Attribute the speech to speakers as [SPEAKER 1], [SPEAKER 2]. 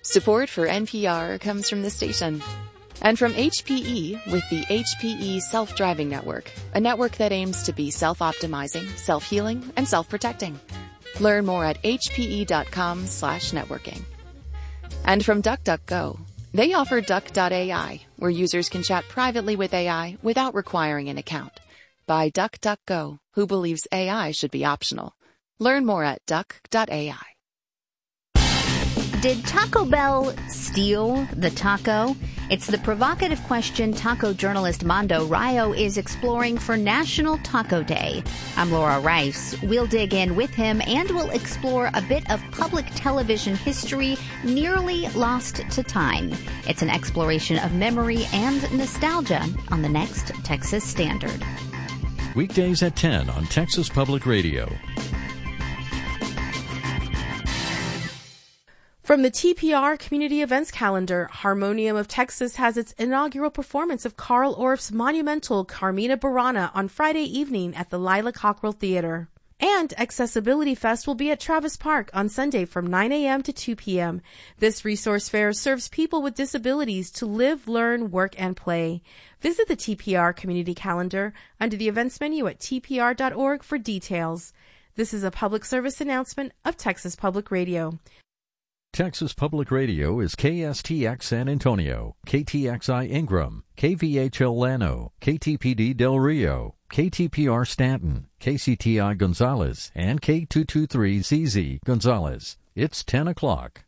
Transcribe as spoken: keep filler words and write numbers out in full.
[SPEAKER 1] Support for N P R comes from the station. And from H P E with the H P E Self-Driving Network, a network that aims to be self-optimizing, self-healing, and self-protecting. Learn more at hpe.com slash networking. And from DuckDuckGo, they offer Duck dot A I, where users can chat privately with A I without requiring an account. By DuckDuckGo, who believes A I should be optional. Learn more at duck dot A I.
[SPEAKER 2] Did Taco Bell steal the taco? It's the provocative question taco journalist Mando Rayo is exploring for National Taco Day. I'm Laura Rice. We'll dig in with him and we'll explore a bit of public television history nearly lost to time. It's an exploration of memory and nostalgia on the next Texas Standard.
[SPEAKER 3] Weekdays at ten on Texas Public Radio.
[SPEAKER 4] From the T P R Community Events Calendar, Harmonium of Texas has its inaugural performance of Carl Orff's monumental Carmina Burana on Friday evening at the Lila Cockrell Theater. And Accessibility Fest will be at Travis Park on Sunday from nine a.m. to two p.m. This resource fair serves people with disabilities to live, learn, work, and play. Visit the T P R Community Calendar under the events menu at t p r dot org for details. This is a public service announcement of Texas Public Radio.
[SPEAKER 3] Texas Public Radio is K S T X San Antonio, K T X I Ingram, K V H L Llano, K T P D Del Rio, K T P R Stanton, K C T I Gonzales, and K two twenty-three Z Z Gonzales. It's ten o'clock.